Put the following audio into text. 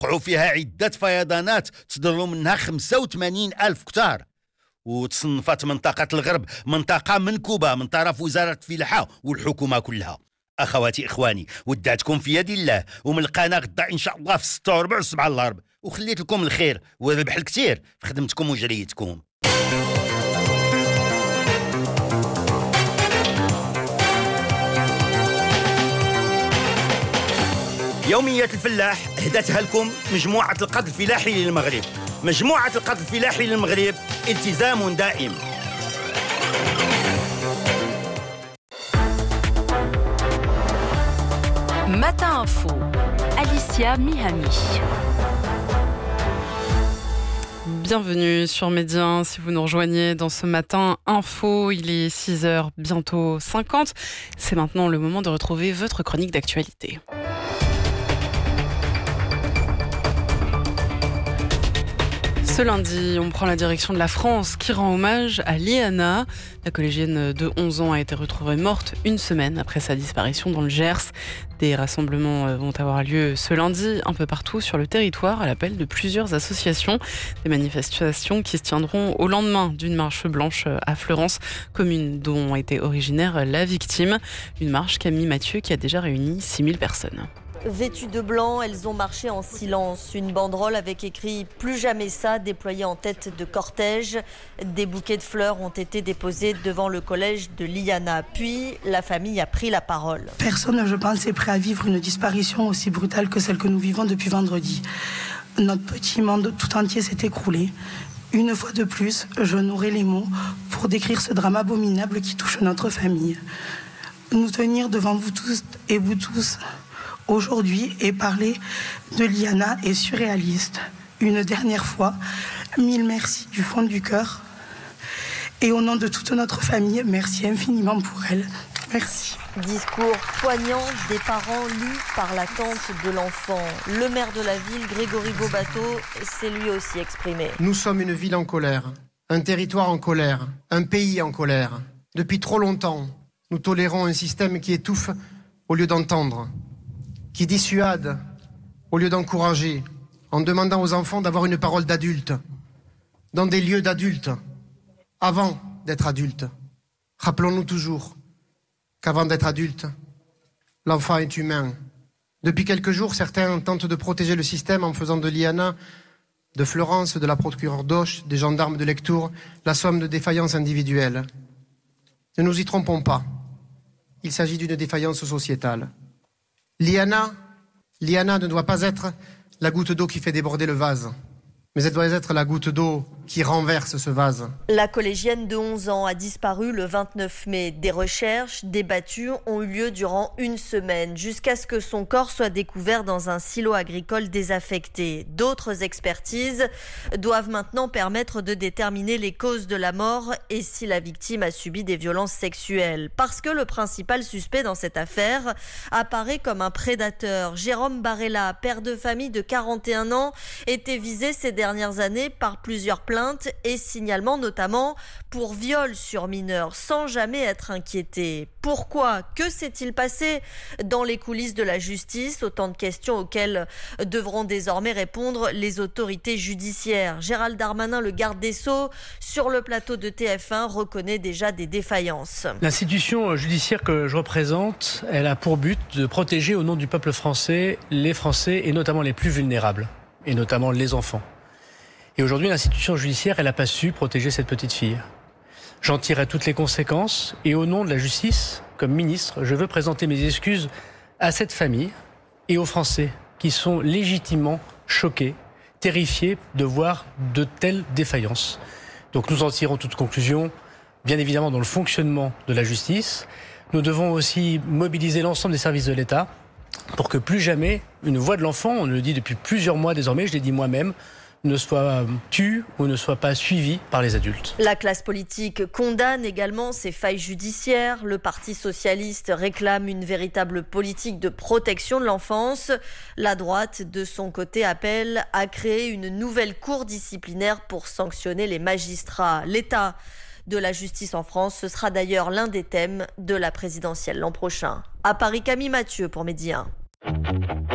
وقعوا فيها عدة فيضانات تضروا منها 85 ألف كتار. وتصنفت منطقة الغرب منطقة منكوبة من طرف وزارة الفلاحة والحكومة كلها. أخواتي إخواني، ودعتكم في يد الله، ومن القناة غدا إن شاء الله في 6 وربع و7 الغرب، وخليت لكم الخير والربح الكثير في خدمتكم وجريتكم. يومية الفلاح هدتها لكم مجموعة القد الفلاحي للمغرب. مجموعة القد الفلاحي للمغرب، التزام دائم. Matin Info, Alicia Mihami. Bienvenue sur Média 1, si vous nous rejoignez dans ce Matin Info, il est 6h, bientôt 50. C'est maintenant le moment de retrouver votre chronique d'actualité. Ce lundi, on prend la direction de la France qui rend hommage à Liana. La collégienne de 11 ans a été retrouvée morte une semaine après sa disparition dans le Gers. Des rassemblements vont avoir lieu ce lundi un peu partout sur le territoire à l'appel de plusieurs associations. Des manifestations qui se tiendront au lendemain d'une marche blanche à Fleurance, commune dont était originaire la victime. Une marche, Camille Mathieu, qui a déjà réuni 6000 personnes. Vêtues de blanc, elles ont marché en silence. Une banderole avec écrit « Plus jamais ça » déployée en tête de cortège. Des bouquets de fleurs ont été déposés devant le collège de Liana. Puis, la famille a pris la parole. Personne, je pense, est prêt à vivre une disparition aussi brutale que celle que nous vivons depuis vendredi. Notre petit monde tout entier s'est écroulé. Une fois de plus, je n'aurai les mots pour décrire ce drame abominable qui touche notre famille. Nous tenir devant vous tous et vous tous aujourd'hui et parler de Liana est surréaliste. Une dernière fois, 1000 merci du fond du cœur. Et au nom de toute notre famille, merci infiniment pour elle. Merci. Discours poignant des parents lus par la tante de l'enfant. Le maire de la ville, Grégory Bobato, s'est lui aussi exprimé. Nous sommes une ville en colère, un territoire en colère, un pays en colère. Depuis trop longtemps, nous tolérons un système qui étouffe au lieu d'entendre, qui dissuade au lieu d'encourager, en demandant aux enfants d'avoir une parole d'adulte, dans des lieux d'adultes, avant d'être adultes. Rappelons-nous toujours qu'avant d'être adulte, l'enfant est humain. Depuis quelques jours, certains tentent de protéger le système en faisant de Liana, de Fleurance, de la procureure d'Auch, des gendarmes de Lectoure, la somme de défaillances individuelles. Ne nous y trompons pas. Il s'agit d'une défaillance sociétale. Liana ne doit pas être la goutte d'eau qui fait déborder le vase, mais elle doit être la goutte d'eau qui renverse ce vase. La collégienne de 11 ans a disparu le 29 mai. Des recherches, des battues ont eu lieu durant une semaine, jusqu'à ce que son corps soit découvert dans un silo agricole désaffecté. D'autres expertises doivent maintenant permettre de déterminer les causes de la mort et si la victime a subi des violences sexuelles. Parce que le principal suspect dans cette affaire apparaît comme un prédateur. Jérôme Barella, père de famille de 41 ans, était visé ces dernières années par plusieurs plaintes et signalements, notamment pour viol sur mineurs, sans jamais être inquiété. Pourquoi ? Que s'est-il passé dans les coulisses de la justice ? Autant de questions auxquelles devront désormais répondre les autorités judiciaires. Gérald Darmanin, le garde des Sceaux, sur le plateau de TF1, reconnaît déjà des défaillances. L'institution judiciaire que je représente, elle a pour but de protéger au nom du peuple français, les Français et notamment les plus vulnérables, et notamment les enfants. Et aujourd'hui, l'institution judiciaire, elle n'a pas su protéger cette petite fille. J'en tirerai toutes les conséquences et au nom de la justice, comme ministre, je veux présenter mes excuses à cette famille et aux Français qui sont légitimement choqués, terrifiés de voir de telles défaillances. Donc nous en tirons toutes conclusions, bien évidemment dans le fonctionnement de la justice. Nous devons aussi mobiliser l'ensemble des services de l'État pour que plus jamais une voix de l'enfant, on le dit depuis plusieurs mois désormais, je l'ai dit moi-même, ne soit tue ou ne soit pas suivie par les adultes. La classe politique condamne également ces failles judiciaires. Le Parti socialiste réclame une véritable politique de protection de l'enfance. La droite, de son côté, appelle à créer une nouvelle cour disciplinaire pour sanctionner les magistrats. L'état de la justice en France, ce sera d'ailleurs l'un des thèmes de la présidentielle l'an prochain. À Paris, Camille Mathieu pour Média 1.